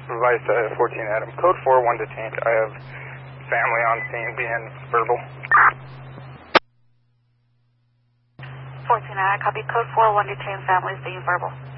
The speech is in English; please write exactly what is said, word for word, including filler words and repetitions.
Vice uh, fourteen Adam. Code four, one detained. I have family on scene being verbal. fourteen, I copy. Code four, one detained, families being verbal.